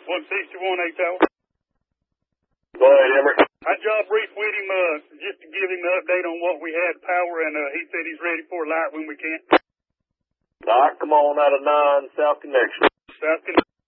161 8 hours. Go ahead, Emery. I job briefed with him just to give him an update on what we had power, and he said he's ready for light when we can. All right, come on out of 9 South Connection. South Connection.